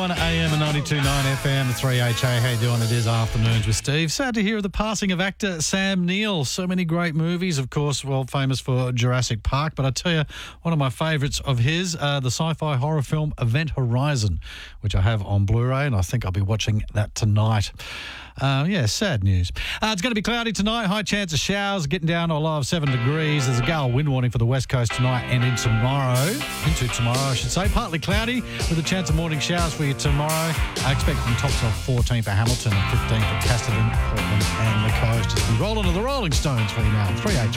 92.1 AM and 92.9 FM, 3HA. How you doing? It is Afternoons with Steve. Sad to hear of the passing of actor Sam Neill. So many great movies, of course, well famous for Jurassic Park. But I tell you, one of my favourites of his, the sci-fi horror film Event Horizon, which I have on Blu-ray, and I think I'll be watching that tonight. Sad news. It's going to be cloudy tonight. High chance of showers, getting down to a low of 7 degrees. There's a gale wind warning for the west coast tonight and into tomorrow, I should say. Partly cloudy with a chance of morning showers for you tomorrow. I expect from tops of 14 for Hamilton and 15 for Casterton, Portland and the coast. As we roll into the Rolling Stones for you now. 3H.